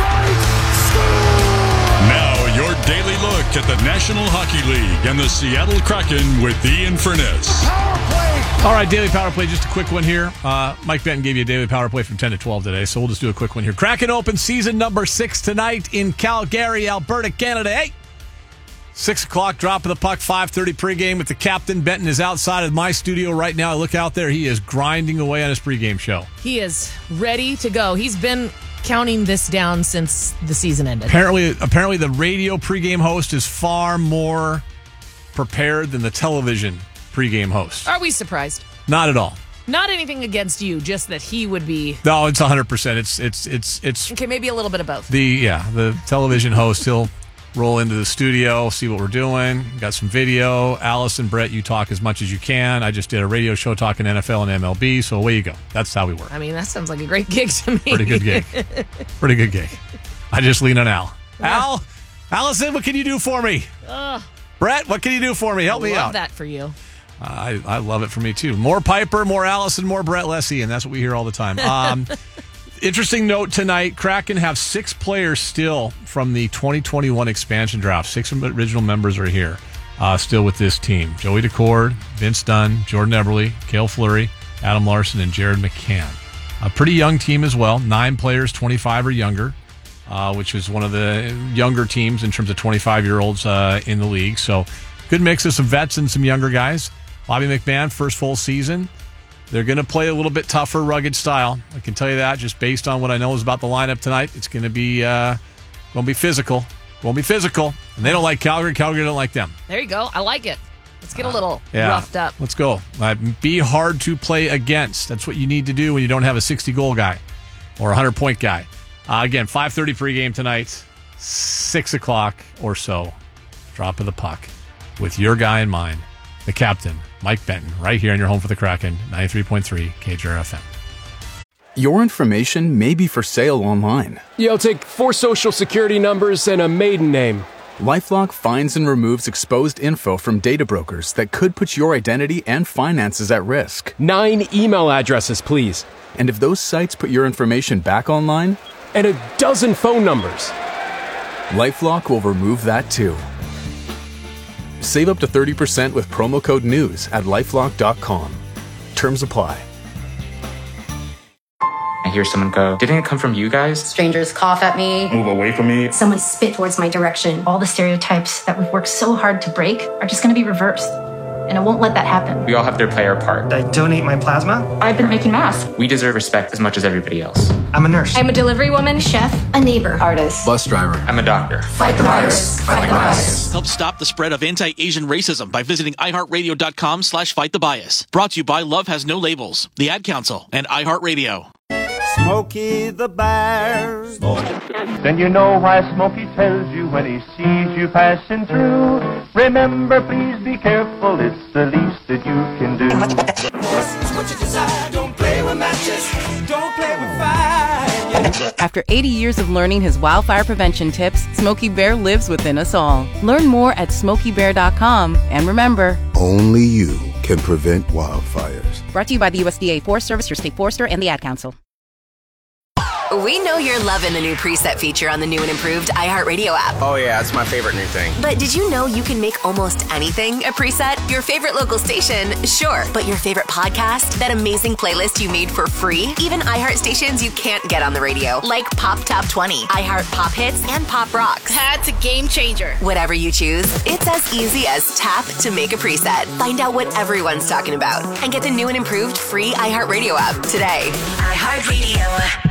Now, your daily look at the National Hockey League and the Seattle Kraken with Ian Furness. All right, Daily Power Play, just a quick one here. Mike Benton gave you a Daily Power Play from 10 to 12 today, so we'll just do a quick one here. Kraken Open season number 6 tonight in Calgary, Alberta, Canada. Hey! 6 o'clock, drop of the puck, 5:30 pregame with the captain. Benton is outside of my studio right now. I look out there. He is grinding away on his pregame show. He is ready to go. He's been counting this down since the season ended. Apparently the radio pregame host is far more prepared than the television pregame host. Are we surprised? Not at all. Not anything against you, just that he would be. No, it's 100%. It's okay. Maybe a little bit of both. The television host, he'll roll into the studio, see what we're doing. Got some video. Alice and Brett, you talk as much as you can. I just did a radio show talking NFL and MLB, so away you go. That's how we work. I mean, that sounds like a great gig to me. Pretty good gig. Pretty good gig. I just lean on Al. Al, Allison, what can you do for me? Brett, what can you do for me? Help me out. I love that for you. I love it for me, too. More Piper, more Allison, more Brett Lessie, and that's what we hear all the time. Interesting note tonight, Kraken have 6 players still from the 2021 expansion draft. 6 original members are here, still with this team. Joey Decord, Vince Dunn, Jordan Eberle, Cale Fleury, Adam Larson, and Jared McCann. A pretty young team as well. 9 players, 25 or younger, which is one of the younger teams in terms of 25-year-olds in the league. So good mix of some vets and some younger guys. Bobby McMahon, first full season. They're going to play a little bit tougher, rugged style. I can tell you that just based on what I know is about the lineup tonight. It's going to be physical. Won't be physical. And they don't like Calgary. Calgary don't like them. There you go. I like it. Let's get a little roughed up. Let's go. Be hard to play against. That's what you need to do when you don't have a 60-goal guy or a 100-point guy. Again, 5:30 pregame tonight, 6 o'clock or so. Drop of the puck with your guy in mind, the captain, Mike Benton, right here on your home for the Kraken, 93.3 KJR FM. Your information may be for sale online. Yeah, I'll take 4 social security numbers and a maiden name. LifeLock finds and removes exposed info from data brokers that could put your identity and finances at risk. 9 email addresses, please. And if those sites put your information back online? And a dozen phone numbers. LifeLock will remove that too. Save up to 30% with promo code NEWS at LifeLock.com. Terms apply. I hear someone go, "Didn't it come from you guys?" Strangers cough at me. Move away from me. Someone spit towards my direction. All the stereotypes that we've worked so hard to break are just going to be reversed. And I won't let that happen. We all have to play our part. I donate my plasma. I've been making masks. We deserve respect as much as everybody else. I'm a nurse. I'm a delivery woman, chef, a neighbor, artist, Bus driver. I'm a doctor. Fight the virus. Fight the bias. Help stop the spread of anti-Asian racism by visiting iHeartRadio.com/fightthebbias. Brought to you by Love Has No Labels, the Ad Council, and iHeartRadio. Smokey the Bear. Then you know why Smokey tells you when he sees you passing through. Remember, please be careful, it's the least that you can do. What you desire, don't play with matches, don't play with fire. After 80 years of learning his wildfire prevention tips, Smokey Bear lives within us all. Learn more at SmokeyBear.com, and remember, only you can prevent wildfires. Brought to you by the USDA Forest Service, your state forester, and the Ad Council. We know you're loving the new preset feature on the new and improved iHeartRadio app. Oh yeah, it's my favorite new thing. But did you know you can make almost anything a preset? Your favorite local station, sure. But your favorite podcast? That amazing playlist you made for free? Even iHeart stations you can't get on the radio, like Pop Top 20, iHeart Pop Hits, and Pop Rocks. That's a game changer. Whatever you choose, it's as easy as tap to make a preset. Find out what everyone's talking about and get the new and improved free iHeartRadio app today. iHeartRadio.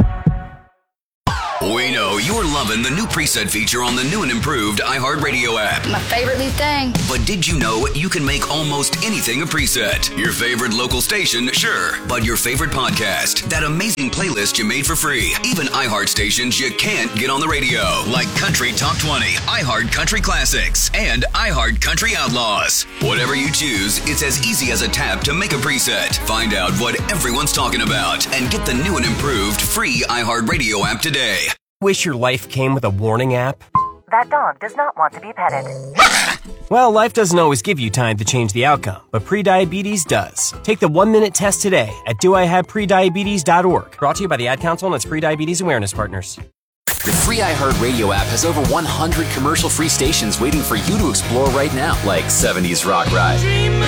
We know you're loving the new preset feature on the new and improved iHeartRadio app. My favorite new thing. But did you know you can make almost anything a preset? Your favorite local station, sure. But your favorite podcast, that amazing playlist you made for free. Even iHeart stations you can't get on the radio, like Country Top 20, iHeart Country Classics, and iHeart Country Outlaws. Whatever you choose, it's as easy as a tap to make a preset. Find out what everyone's talking about and get the new and improved free iHeartRadio app today. Wish your life came with a warning app? That dog does not want to be petted. Well, life doesn't always give you time to change the outcome, but prediabetes does. Take the 1-minute test today at doihaveprediabetes.org. Brought to you by the Ad Council and its Prediabetes Awareness Partners. The free iHeartRadio app has over 100 commercial-free stations waiting for you to explore right now, like 70s Rock Ride. Dream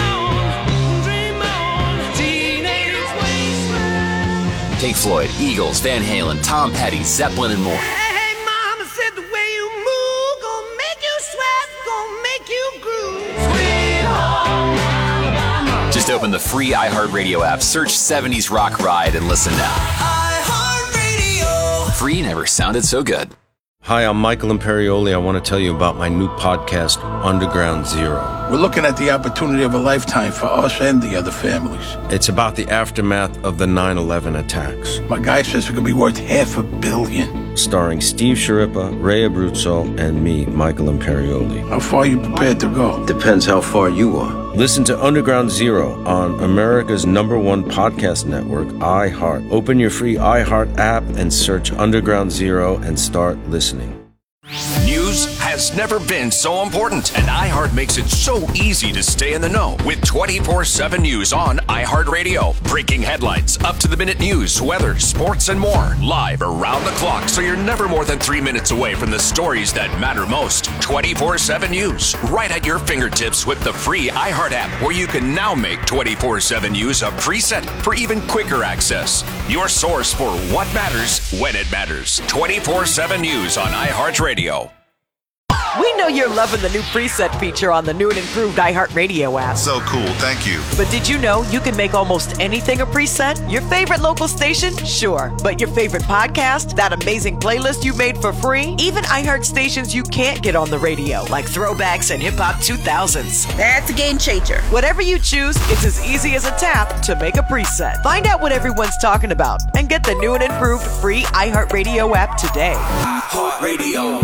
on, teenage wasteland. Take Floyd, Eagles, Van Halen, Tom Petty, Zeppelin, and more. Hey, mama said the way you move gonna make you sweat, gonna make you groove. Sweet home Alabama. Just open the free iHeartRadio app, search 70s Rock Ride, and listen now. iHeartRadio. Free never sounded so good. Hi, I'm Michael Imperioli. I want to tell you about my new podcast, Underground Zero. We're looking at the opportunity of a lifetime for us and the other families. It's about the aftermath of the 9/11 attacks. My guy says it could be worth $500 million. Starring Steve Sciarippa, Ray Abruzzo, and me, Michael Imperioli. How far are you prepared to go? Depends how far you are. Listen to Underground Zero on America's #1 podcast network, iHeart. Open your free iHeart app and search Underground Zero and start listening. News has never been so important, and iHeart makes it so easy to stay in the know with 24/7 news on iHeartRadio. Breaking headlines, up-to-the-minute news, weather, sports, and more. Live around the clock, so you're never more than 3 minutes away from the stories that matter most. 24/7 news, right at your fingertips with the free iHeart app, where you can now make 24/7 news a preset for even quicker access. Your source for what matters when it matters. 24/7 news on iHeartRadio. We know you're loving the new preset feature on the new and improved iHeartRadio app. So cool, thank you. But did you know you can make almost anything a preset? Your favorite local station? Sure. But your favorite podcast? That amazing playlist you made for free? Even iHeart stations you can't get on the radio, like Throwbacks and Hip Hop 2000s. That's a game changer. Whatever you choose, it's as easy as a tap to make a preset. Find out what everyone's talking about and get the new and improved free iHeartRadio app today. iHeartRadio.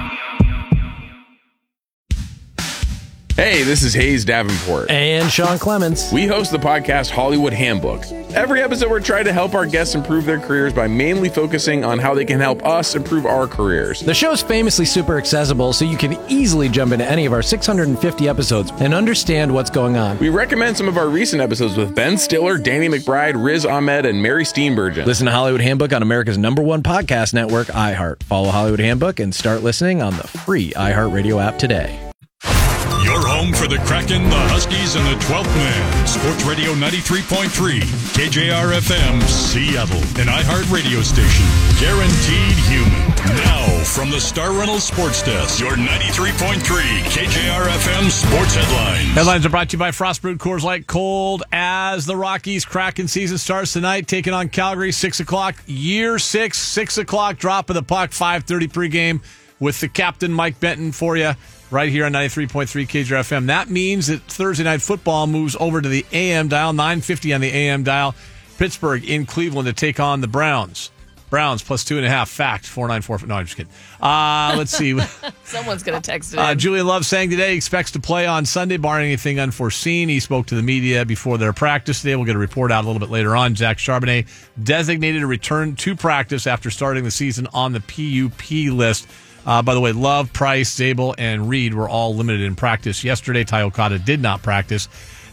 Hey, this is Hayes Davenport. And Sean Clements. We host the podcast Hollywood Handbook. Every episode, we're trying to help our guests improve their careers by mainly focusing on how they can help us improve our careers. The show's famously super accessible, so you can easily jump into any of our 650 episodes and understand what's going on. We recommend some of our recent episodes with Ben Stiller, Danny McBride, Riz Ahmed, and Mary Steenburgen. Listen to Hollywood Handbook on America's #1 podcast network, iHeart. Follow Hollywood Handbook and start listening on the free iHeartRadio app today. Your home for the Kraken, the Huskies, and the 12th Man. Sports Radio 93.3, KJR-FM, Seattle. An iHeart radio station. Guaranteed human. Now, from the Star Reynolds Sports Desk, your 93.3 KJR-FM Sports Headlines. Headlines are brought to you by Frostbrewed Coors Light. Cold as the Rockies. Kraken season starts tonight, taking on Calgary, 6 o'clock. Year 6, 6 o'clock, drop of the puck, 5:30 pregame with the captain, Mike Benton, for you. Right here on 93.3 KJR-FM. That means that Thursday Night Football moves over to the AM dial, 9:50 on the AM dial. Pittsburgh in Cleveland to take on the Browns. Browns plus 2.5. Fact, 494. No, I'm just kidding. Let's see. Someone's going to text it in. Julian Love saying today he expects to play on Sunday, barring anything unforeseen. He spoke to the media before their practice today. We'll get a report out a little bit later on. Zach Charbonnet designated a return to practice after starting the season on the PUP list. By the way, Love, Price, Zabel, and Reed were all limited in practice yesterday. Ty Okada did not practice.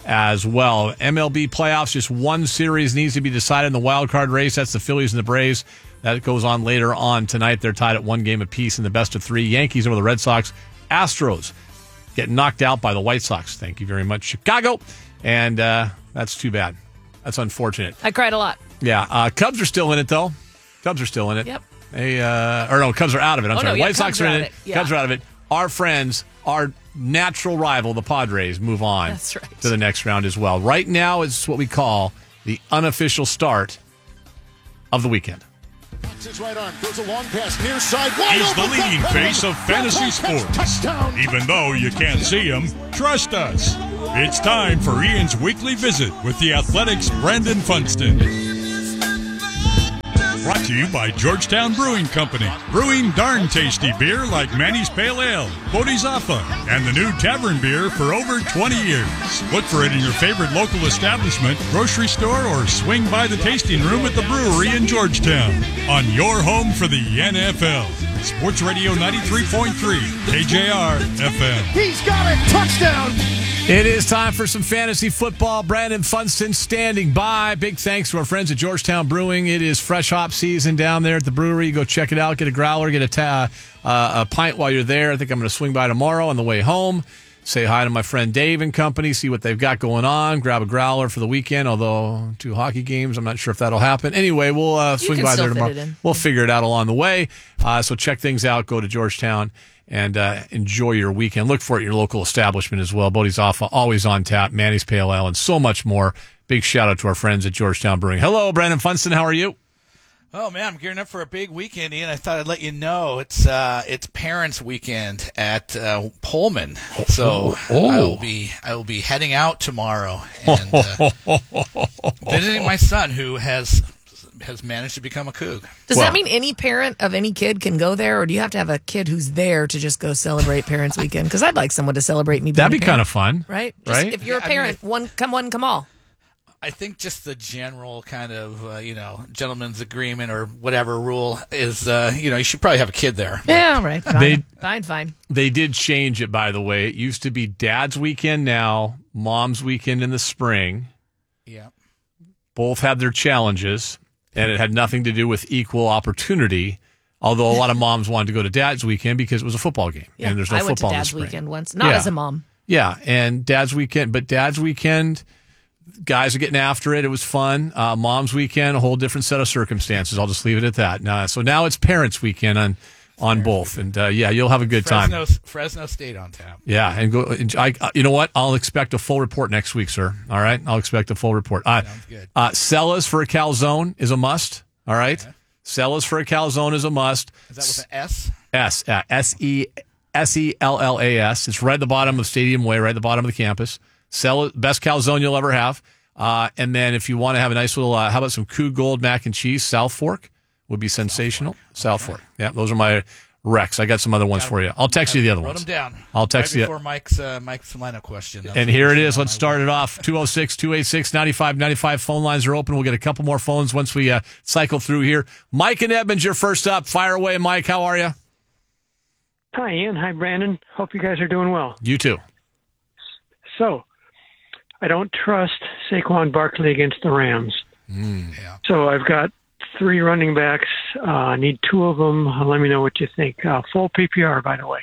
as well. MLB playoffs, just one series needs to be decided in the wild card race. That's the Phillies and the Braves. That goes on later on tonight. They're tied at 1 game apiece in the best of 3. Yankees over the Red Sox. Astros get knocked out by the White Sox. Thank you very much, Chicago. And that's too bad. That's unfortunate. I cried a lot. Yeah. Cubs are still in it, though. Cubs are still in it. Yep. Cubs are out of it. I'm sorry. Yeah, White Sox are in it. Yeah. Cubs are out of it. Our friends, our natural rival, the Padres, move on That's right. to the next round as well. Right now is what we call the unofficial start of the weekend. His right arm goes a long pass near side. He's the leading face of fantasy sports. Even though you can't see him, trust us. It's time for Ian's weekly visit with the Athletics' Brandon Funston. Brought to you by Georgetown Brewing Company. Brewing darn tasty beer like Manny's Pale Ale, Bodhisattva, and the new Tavern Beer for over 20 years. Look for it in your favorite local establishment, grocery store, or swing by the tasting room at the brewery in Georgetown. On your home for the NFL. Sports Radio 93.3, KJR FM. He's got it! Touchdown! It is time for some fantasy football. Brandon Funston standing by. Big thanks to our friends at Georgetown Brewing. It is fresh hop season down there at the brewery. Go check it out. Get a growler. Get a pint while you're there. I think I'm going to swing by tomorrow on the way home. Say hi to my friend Dave and company. See what they've got going on. Grab a growler for the weekend, although 2 hockey games, I'm not sure if that'll happen. Anyway, we'll swing by there tomorrow. We'll figure it out along the way. So check things out. Go to Georgetown and enjoy your weekend. Look for it at your local establishment as well. Bodhisattva, always on tap, Manny's Pale Ale, and so much more. Big shout out to our friends at Georgetown Brewing. Hello, Brandon Funston. How are you? Oh man, I'm gearing up for a big weekend, Ian. I thought I'd let you know it's Parents' Weekend at Pullman, so I will be heading out tomorrow and visiting my son who has managed to become a Coug. Does that mean any parent of any kid can go there, or do you have to have a kid who's there to just go celebrate Parents' Weekend? Because I'd like someone to celebrate me. That'd be kind of fun, right? Right. If you're a parent, one come all. I think just the general kind of, gentleman's agreement or whatever rule is, you should probably have a kid there. Yeah, right. Fine. They did change it, by the way. It used to be Dad's weekend now, Mom's weekend in the spring. Yeah. Both had their challenges, and it had nothing to do with equal opportunity, although a lot of moms wanted to go to Dad's weekend because it was a football game. Yeah, and there's no I went to football in the Dad's spring. weekend once, not as a mom. Yeah, and Dad's weekend, guys are getting after it. It was fun. Mom's weekend, a whole different set of circumstances. I'll just leave it at that. So now it's Parents' Weekend on both, and you'll have a good time. Fresno State on tap. Yeah, and go. You know what? I'll expect a full report next week, sir. All right, I'll expect a full report. Sounds good. Sellas for a calzone is a must. All right, okay. Sellas for a calzone is a must. Is that with an S? SELLAS. It's right at the bottom of Stadium Way, right at the bottom of the campus. Best calzone you'll ever have. And then if you want to have a nice little, how about some Coug Gold mac and cheese? South Fork would be sensational. South Fork. Yeah, those are my recs. I got some other ones for you. I'll text you the other ones. Wrote them down. I'll text you. Before Mike's lineup question. And here it is. Let's start it off. 206-286-9595. Phone lines are open. We'll get a couple more phones once we cycle through here. Mike and Edmonds, you're first up. Fire away, Mike. How are you? Hi, Ian. Hi, Brandon. Hope you guys are doing well. You too. So, I don't trust Saquon Barkley against the Rams. Yeah. So I've got 3 running backs. I need 2 of them. Let me know what you think. Full PPR, by the way.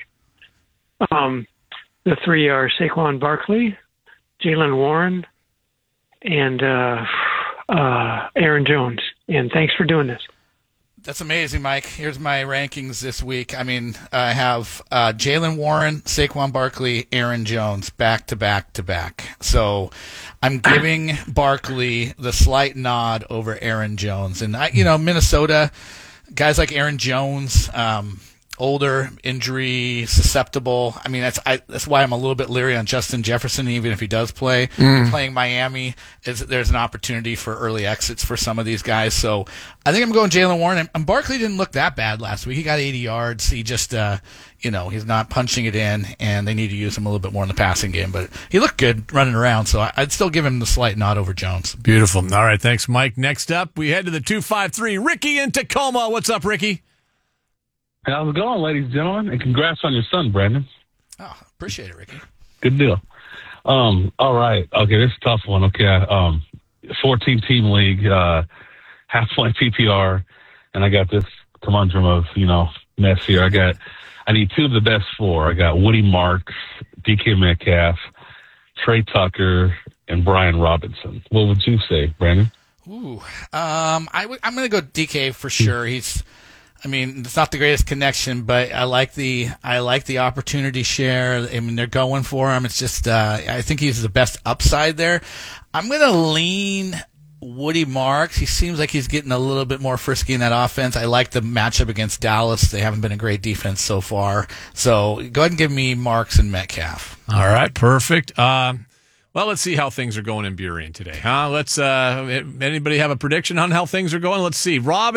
The 3 are Saquon Barkley, Jaylen Warren, and Aaron Jones. And thanks for doing this. That's amazing, Mike. Here's my rankings this week. I mean, I have Jaylen Warren, Saquon Barkley, Aaron Jones back to back to back. So I'm giving Barkley the slight nod over Aaron Jones. And, Minnesota, guys like Aaron Jones, older, injury susceptible. I mean, that's why I'm a little bit leery on Justin Jefferson, even if he does play. Playing Miami, there's an opportunity for early exits for some of these guys. So I think I'm going Jaylen Warren. And Barkley didn't look that bad last week. He got 80 yards. He just, he's not punching it in, and they need to use him a little bit more in the passing game. But he looked good running around, so I'd still give him the slight nod over Jones. Beautiful. All right, thanks, Mike. Next up, we head to the 253. Ricky in Tacoma. What's up, Ricky? How's it going, ladies and gentlemen? And congrats on your son, Brandon. Oh, appreciate it, Ricky. Good deal. All right. Okay, this is a tough one. Okay, 14-team league, half-point PPR, and I got this conundrum of, mess here. I need two of the best four. I got Woody Marks, DK Metcalf, Trey Tucker, and Brian Robinson. What would you say, Brandon? Ooh, I'm going to go DK for sure. It's not the greatest connection, but I like the opportunity share. I mean, they're going for him. It's just, I think he's the best upside there. I'm going to lean Woody Marks. He seems like he's getting a little bit more frisky in that offense. I like the matchup against Dallas. They haven't been a great defense so far. So go ahead and give me Marks and Metcalf. All right, perfect. Well, let's see how things are going in Burien today, huh? Let's. Anybody have a prediction on how things are going? Let's see. Rob